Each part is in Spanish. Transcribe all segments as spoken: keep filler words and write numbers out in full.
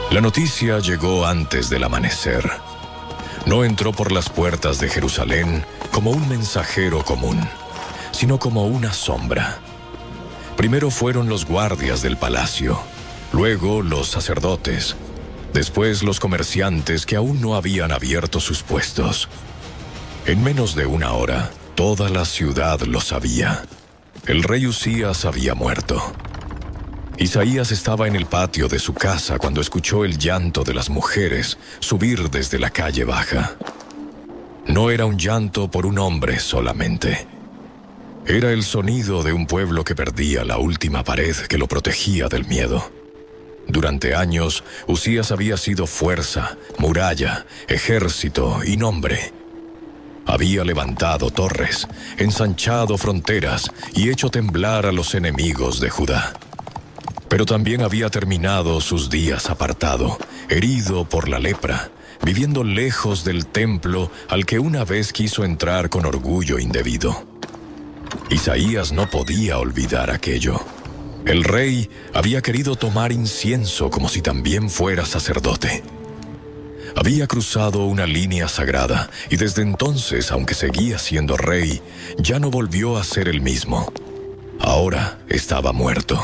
La noticia llegó antes del amanecer. No entró por las puertas de Jerusalén como un mensajero común, sino como una sombra. Primero fueron los guardias del palacio, luego los sacerdotes, después los comerciantes que aún no habían abierto sus puestos. En menos de una hora, toda la ciudad lo sabía. El rey Usías había muerto. Isaías estaba en el patio de su casa cuando escuchó el llanto de las mujeres subir desde la calle baja. No era un llanto por un hombre solamente. Era el sonido de un pueblo que perdía la última pared que lo protegía del miedo. Durante años, Usías había sido fuerza, muralla, ejército y nombre. Había levantado torres, ensanchado fronteras y hecho temblar a los enemigos de Judá. Pero también había terminado sus días apartado, herido por la lepra, viviendo lejos del templo al que una vez quiso entrar con orgullo indebido. Isaías no podía olvidar aquello. El rey había querido tomar incienso como si también fuera sacerdote. Había cruzado una línea sagrada y desde entonces, aunque seguía siendo rey, ya no volvió a ser el mismo. Ahora estaba muerto.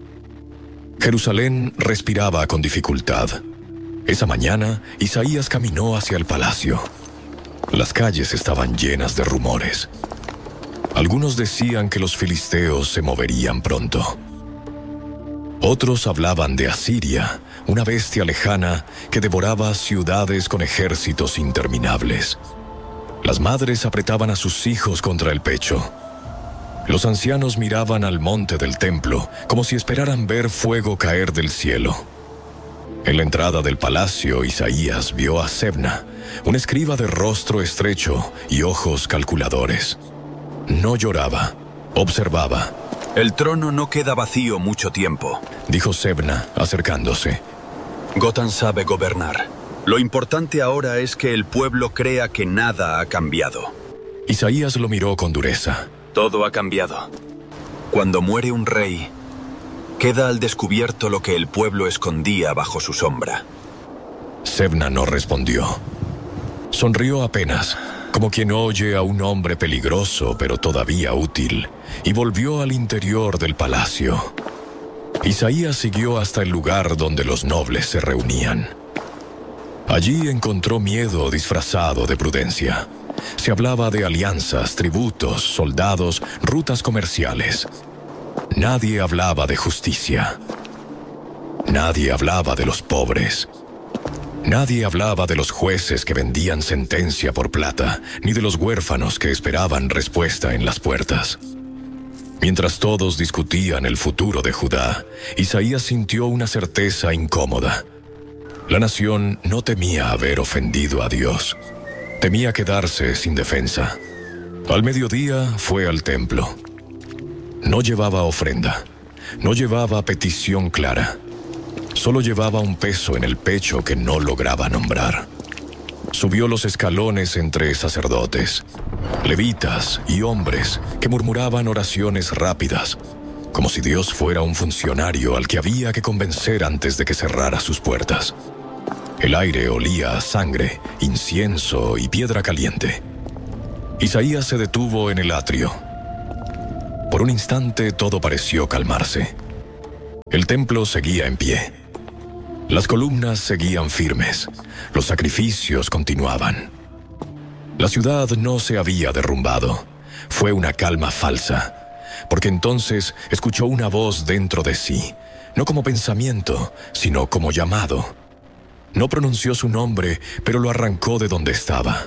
Jerusalén respiraba con dificultad. Esa mañana, Isaías caminó hacia el palacio. Las calles estaban llenas de rumores. Algunos decían que los filisteos se moverían pronto. Otros hablaban de Asiria, una bestia lejana que devoraba ciudades con ejércitos interminables. Las madres apretaban a sus hijos contra el pecho. Los ancianos miraban al monte del templo como si esperaran ver fuego caer del cielo. En la entrada del palacio, Isaías vio a Sebna, un escriba de rostro estrecho y ojos calculadores. No lloraba, observaba. El trono no queda vacío mucho tiempo, dijo Sebna, acercándose. Gotham sabe gobernar. Lo importante ahora es que el pueblo crea que nada ha cambiado. Isaías lo miró con dureza. Todo ha cambiado. Cuando muere un rey, queda al descubierto lo que el pueblo escondía bajo su sombra. Sebna no respondió. Sonrió apenas, como quien oye a un hombre peligroso pero todavía útil, y volvió al interior del palacio. Isaías siguió hasta el lugar donde los nobles se reunían. Allí encontró miedo disfrazado de prudencia. Se hablaba de alianzas, tributos, soldados, rutas comerciales. Nadie hablaba de justicia. Nadie hablaba de los pobres. Nadie hablaba de los jueces que vendían sentencia por plata, ni de los huérfanos que esperaban respuesta en las puertas. Mientras todos discutían el futuro de Judá, Isaías sintió una certeza incómoda. La nación no temía haber ofendido a Dios. Temía quedarse sin defensa. Al mediodía fue al templo. No llevaba ofrenda, no llevaba petición clara. Solo llevaba un peso en el pecho que no lograba nombrar. Subió los escalones entre sacerdotes, levitas y hombres que murmuraban oraciones rápidas, como si Dios fuera un funcionario al que había que convencer antes de que cerrara sus puertas. El aire olía a sangre, incienso y piedra caliente. Isaías se detuvo en el atrio. Por un instante todo pareció calmarse. El templo seguía en pie. Las columnas seguían firmes. Los sacrificios continuaban. La ciudad no se había derrumbado. Fue una calma falsa, porque entonces escuchó una voz dentro de sí, no como pensamiento, sino como llamado. No pronunció su nombre, pero lo arrancó de donde estaba.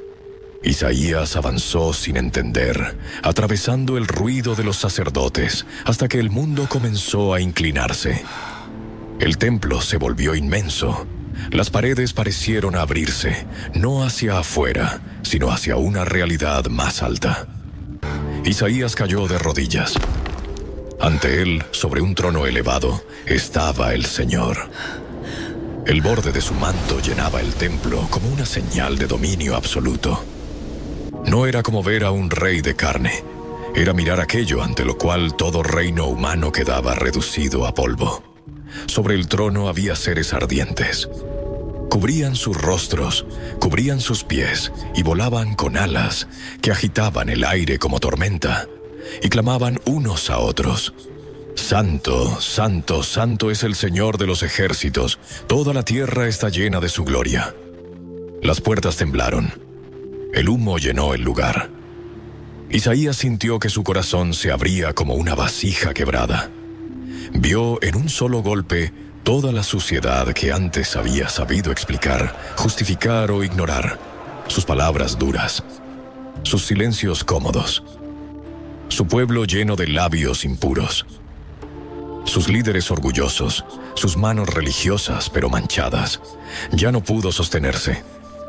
Isaías avanzó sin entender, atravesando el ruido de los sacerdotes, hasta que el mundo comenzó a inclinarse. El templo se volvió inmenso. Las paredes parecieron abrirse, no hacia afuera, sino hacia una realidad más alta. Isaías cayó de rodillas. Ante él, sobre un trono elevado, estaba el Señor. El borde de su manto llenaba el templo como una señal de dominio absoluto. No era como ver a un rey de carne. Era mirar aquello ante lo cual todo reino humano quedaba reducido a polvo. Sobre el trono había seres ardientes. Cubrían sus rostros, cubrían sus pies y volaban con alas que agitaban el aire como tormenta y clamaban unos a otros: Santo, santo, santo es el Señor de los ejércitos, toda la tierra está llena de su gloria. Las puertas temblaron, el humo llenó el lugar. Isaías sintió que su corazón se abría como una vasija quebrada. Vio en un solo golpe toda la suciedad que antes había sabido explicar, justificar o ignorar, sus palabras duras, sus silencios cómodos, su pueblo lleno de labios impuros, sus líderes orgullosos, sus manos religiosas pero manchadas. Ya no pudo sostenerse.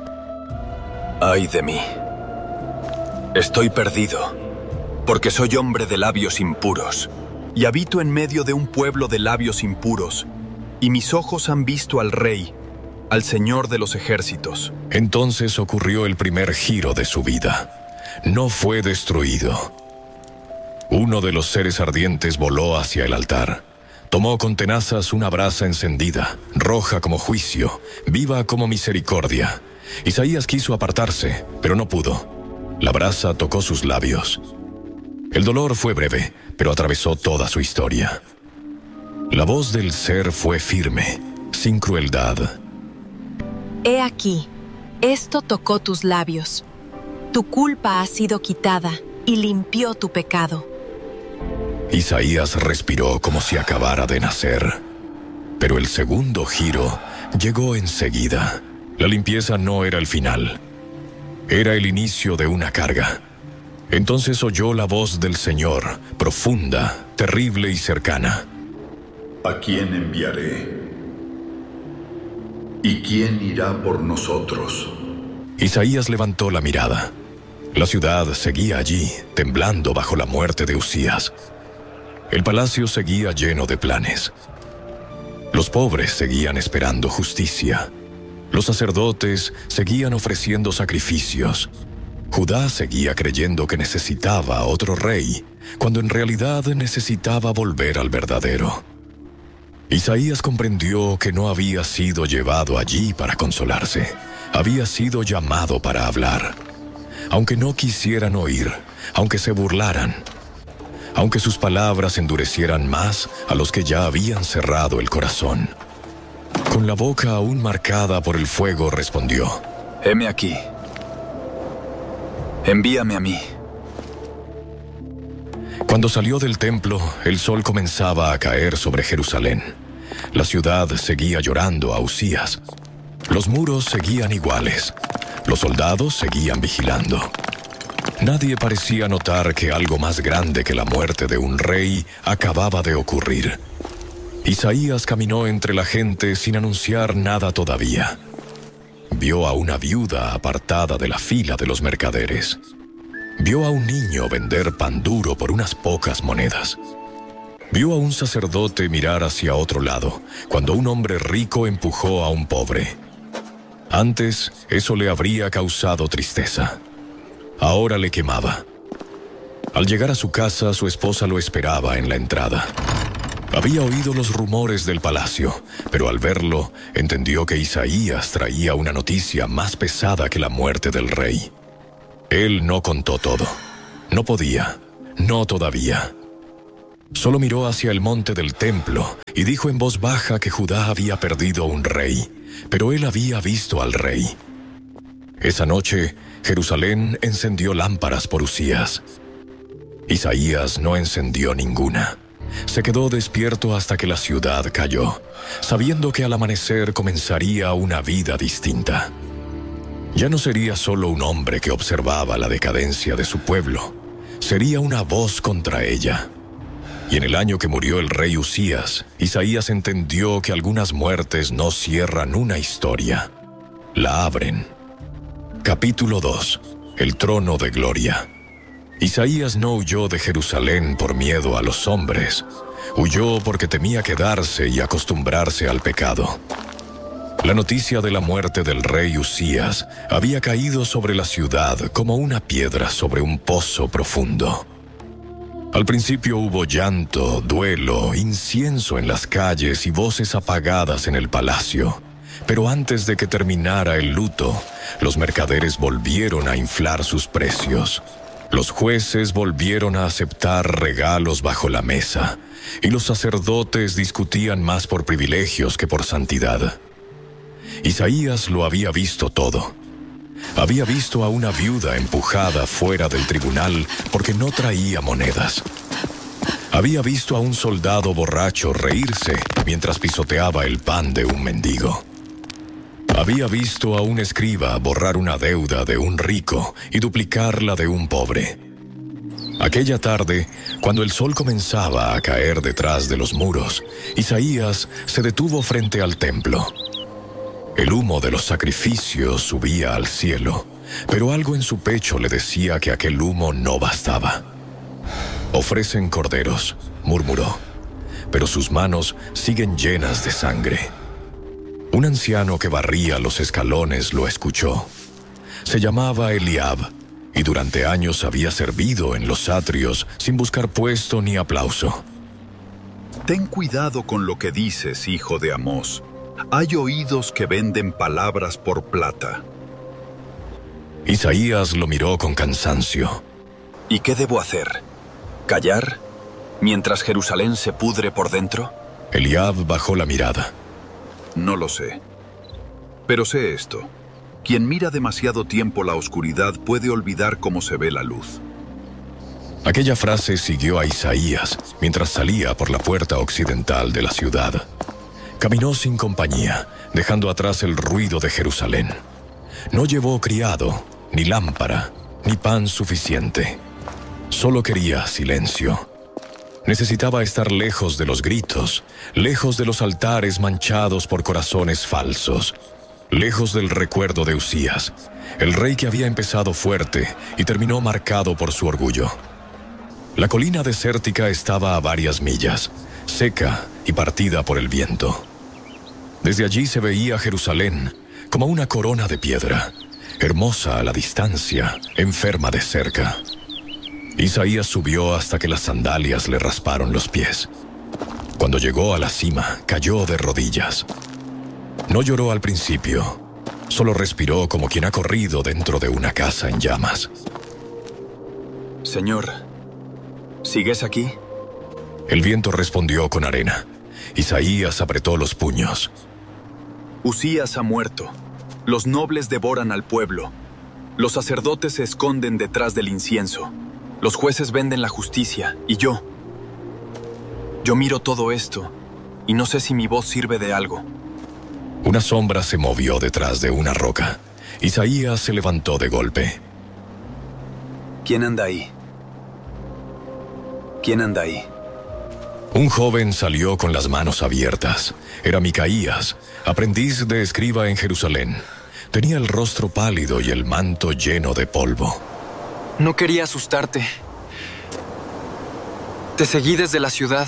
¡Ay de mí! Estoy perdido, porque soy hombre de labios impuros, y habito en medio de un pueblo de labios impuros, y mis ojos han visto al Rey, al Señor de los ejércitos. Entonces ocurrió el primer giro de su vida. No fue destruido. Uno de los seres ardientes voló hacia el altar. Tomó con tenazas una brasa encendida, roja como juicio, viva como misericordia. Isaías quiso apartarse, pero no pudo. La brasa tocó sus labios. El dolor fue breve, pero atravesó toda su historia. La voz del ser fue firme, sin crueldad. He aquí, esto tocó tus labios. Tu culpa ha sido quitada y limpió tu pecado. Isaías respiró como si acabara de nacer. Pero el segundo giro llegó enseguida. La limpieza no era el final. Era el inicio de una carga. Entonces oyó la voz del Señor, profunda, terrible y cercana. ¿A quién enviaré? ¿Y quién irá por nosotros? Isaías levantó la mirada. La ciudad seguía allí, temblando bajo la muerte de Uzías. El palacio seguía lleno de planes. Los pobres seguían esperando justicia. Los sacerdotes seguían ofreciendo sacrificios. Judá seguía creyendo que necesitaba otro rey, cuando en realidad necesitaba volver al verdadero. Isaías comprendió que no había sido llevado allí para consolarse. Había sido llamado para hablar. Aunque no quisieran oír, aunque se burlaran, aunque sus palabras endurecieran más a los que ya habían cerrado el corazón. Con la boca aún marcada por el fuego respondió: Heme aquí. Envíame a mí. Cuando salió del templo, el sol comenzaba a caer sobre Jerusalén. La ciudad seguía llorando a Uzías. Los muros seguían iguales. Los soldados seguían vigilando. Nadie parecía notar que algo más grande que la muerte de un rey acababa de ocurrir. Isaías caminó entre la gente sin anunciar nada todavía. Vio a una viuda apartada de la fila de los mercaderes. Vio a un niño vender pan duro por unas pocas monedas. Vio a un sacerdote mirar hacia otro lado, cuando un hombre rico empujó a un pobre. Antes, eso le habría causado tristeza. Ahora le quemaba. Al llegar a su casa, su esposa lo esperaba en la entrada. Había oído los rumores del palacio, pero al verlo, entendió que Isaías traía una noticia más pesada que la muerte del rey. Él no contó todo. No podía. No todavía. Solo miró hacia el monte del templo y dijo en voz baja que Judá había perdido un rey, pero él había visto al rey. Esa noche, Jerusalén encendió lámparas por Uzías. Isaías no encendió ninguna. Se quedó despierto hasta que la ciudad cayó, sabiendo que al amanecer comenzaría una vida distinta. Ya no sería solo un hombre que observaba la decadencia de su pueblo, sería una voz contra ella. Y en el año que murió el rey Uzías, Isaías entendió que algunas muertes no cierran una historia, la abren. Capítulo dos. El trono de gloria. Isaías no huyó de Jerusalén por miedo a los hombres. Huyó porque temía quedarse y acostumbrarse al pecado. La noticia de la muerte del rey Uzías había caído sobre la ciudad como una piedra sobre un pozo profundo. Al principio hubo llanto, duelo, incienso en las calles y voces apagadas en el palacio. Pero antes de que terminara el luto, los mercaderes volvieron a inflar sus precios. Los jueces volvieron a aceptar regalos bajo la mesa, y los sacerdotes discutían más por privilegios que por santidad. Isaías lo había visto todo. Había visto a una viuda empujada fuera del tribunal porque no traía monedas. Había visto a un soldado borracho reírse mientras pisoteaba el pan de un mendigo. Había visto a un escriba borrar una deuda de un rico y duplicarla de un pobre. Aquella tarde, cuando el sol comenzaba a caer detrás de los muros, Isaías se detuvo frente al templo. El humo de los sacrificios subía al cielo, pero algo en su pecho le decía que aquel humo no bastaba. «Ofrecen corderos», murmuró, «pero sus manos siguen llenas de sangre». Un anciano que barría los escalones lo escuchó. Se llamaba Eliab, y durante años había servido en los atrios sin buscar puesto ni aplauso. Ten cuidado con lo que dices, hijo de Amós. Hay oídos que venden palabras por plata. Isaías lo miró con cansancio. ¿Y qué debo hacer? ¿Callar mientras Jerusalén se pudre por dentro? Eliab bajó la mirada. No lo sé. Pero sé esto. Quien mira demasiado tiempo la oscuridad puede olvidar cómo se ve la luz. Aquella frase siguió a Isaías mientras salía por la puerta occidental de la ciudad. Caminó sin compañía, dejando atrás el ruido de Jerusalén. No llevó criado, ni lámpara, ni pan suficiente. Solo quería silencio. Necesitaba estar lejos de los gritos, lejos de los altares manchados por corazones falsos, lejos del recuerdo de Usías, el rey que había empezado fuerte y terminó marcado por su orgullo. La colina desértica estaba a varias millas, seca y partida por el viento. Desde allí se veía Jerusalén como una corona de piedra, hermosa a la distancia, enferma de cerca. Isaías subió hasta que las sandalias le rasparon los pies. Cuando llegó a la cima, cayó de rodillas. No lloró al principio, solo respiró como quien ha corrido dentro de una casa en llamas. Señor, ¿sigues aquí? El viento respondió con arena. Isaías apretó los puños. Usías ha muerto. Los nobles devoran al pueblo. Los sacerdotes se esconden detrás del incienso. Los jueces venden la justicia, y yo... Yo miro todo esto, y no sé si mi voz sirve de algo. Una sombra se movió detrás de una roca. Isaías se levantó de golpe. ¿Quién anda ahí? ¿Quién anda ahí? Un joven salió con las manos abiertas. Era Micaías, aprendiz de escriba en Jerusalén. Tenía el rostro pálido y el manto lleno de polvo. No quería asustarte. Te seguí desde la ciudad.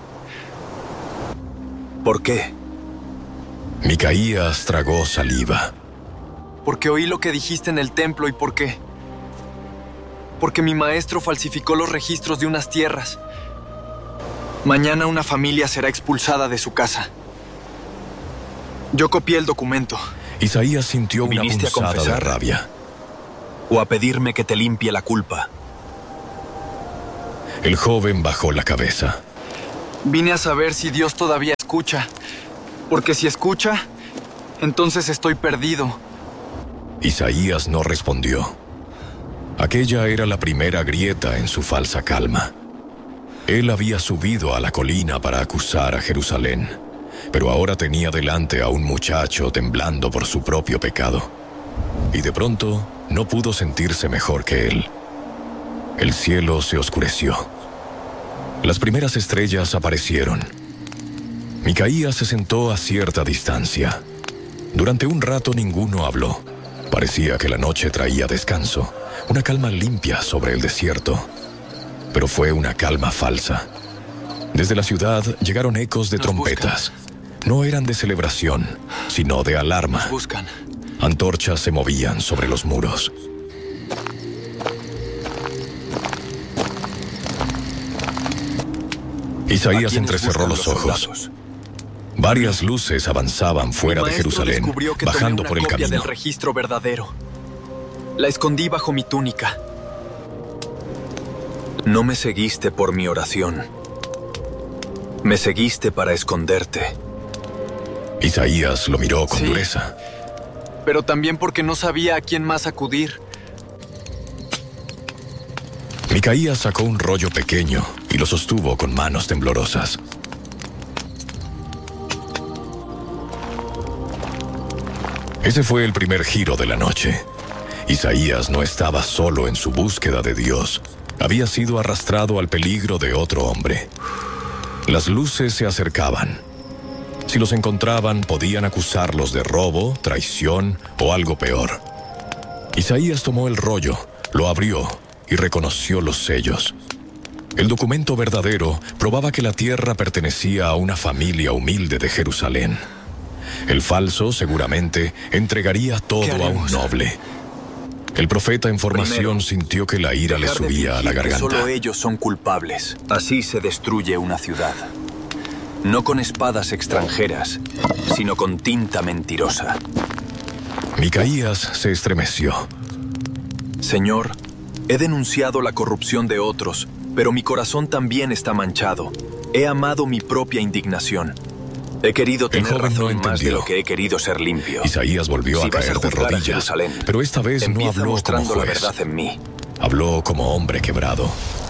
¿Por qué? Micaías tragó saliva. Porque oí lo que dijiste en el templo y por qué. Porque mi maestro falsificó los registros de unas tierras. Mañana una familia será expulsada de su casa. Yo copié el documento. Isaías sintió una ¿Viniste a punzada de confesar? rabia. ¿O a pedirme que te limpie la culpa? El joven bajó la cabeza. Vine a saber si Dios todavía escucha. Porque si escucha, entonces estoy perdido. Isaías no respondió. Aquella era la primera grieta en su falsa calma. Él había subido a la colina para acusar a Jerusalén, pero ahora tenía delante a un muchacho temblando por su propio pecado. Y de pronto no pudo sentirse mejor que él. El cielo se oscureció. Las primeras estrellas aparecieron. Micaías se sentó a cierta distancia. Durante un rato ninguno habló. Parecía que la noche traía descanso, una calma limpia sobre el desierto. Pero fue una calma falsa. Desde la ciudad llegaron ecos de Nos trompetas. No eran de celebración, sino de alarma. Nos buscan. Antorchas se movían sobre los muros. Isaías entrecerró los ojos. Varias luces avanzaban fuera de Jerusalén, descubrió que bajando tomé una por el copia camino. del registro verdadero. La escondí bajo mi túnica. No me seguiste por mi oración. Me seguiste para esconderte. Isaías lo miró con Sí. dureza. Pero también porque no sabía a quién más acudir. Micaías sacó un rollo pequeño y lo sostuvo con manos temblorosas. Ese fue el primer giro de la noche. Isaías no estaba solo en su búsqueda de Dios. Había sido arrastrado al peligro de otro hombre. Las luces se acercaban. Si los encontraban, podían acusarlos de robo, traición o algo peor. Isaías tomó el rollo, lo abrió y reconoció los sellos. El documento verdadero probaba que la tierra pertenecía a una familia humilde de Jerusalén. El falso, seguramente, entregaría todo a un noble. El profeta en formación Primero, sintió que la ira le Dejar de subía a la fingir que garganta. Solo ellos son culpables. Así se destruye una ciudad. No con espadas extranjeras, sino con tinta mentirosa. Micaías se estremeció. Señor, he denunciado la corrupción de otros, pero mi corazón también está manchado. He amado mi propia indignación. He querido El tener joven no razón más de entendió. lo que he querido ser limpio. Isaías volvió Si a vas caer de juzgar a rodillas, Jerusalén, pero esta vez no empieza habló como mostrando la juez. verdad en mí. Habló como hombre quebrado.